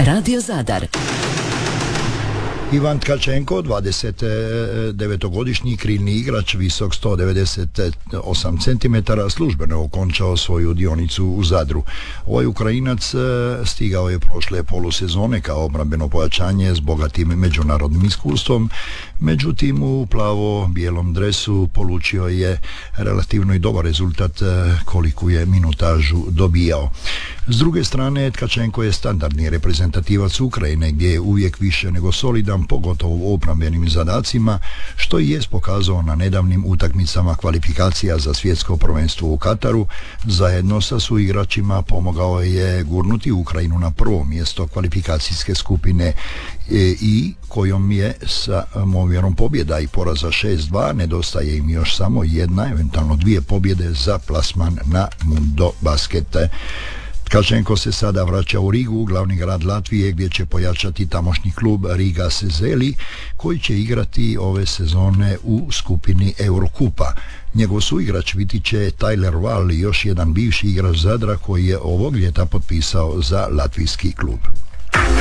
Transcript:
Radio Zadar. Ivan Tkačenko, 29-godišnji krilni igrač, visok 198 cm, službeno okončao svoju dionicu u Zadru. Ovaj Ukrajinac stigao je prošle polusezone kao obrambeno pojačanje s bogatim međunarodnim iskustvom, međutim u plavo-bijelom dresu polučio je relativno i dobar rezultat koliku je minutažu dobijao. S druge strane, Tkačenko je standardni reprezentativac Ukrajine gdje je uvijek više nego solidan, pogotovo u obrambenim zadacima, što i jest pokazao na nedavnim utakmicama kvalifikacija za svjetsko prvenstvo u Kataru. Zajedno sa suigračima pomogao je gurnuti Ukrajinu na prvo mjesto kvalifikacijske skupine i kojom je sa omjerom pobjeda i poraza 6-2 nedostaje im još samo jedna, eventualno dvije pobjede za plasman na Mundo Baskete. Tkačenko se sada vraća u Rigu, glavni grad Latvije, gdje će pojačati tamošnji klub Riga Sezeli, koji će igrati ove sezone u skupini Eurokupa. Njegov suigrač biti će Tyler Wall, još jedan bivši igrač Zadra koji je ovog ljeta potpisao za latvijski klub.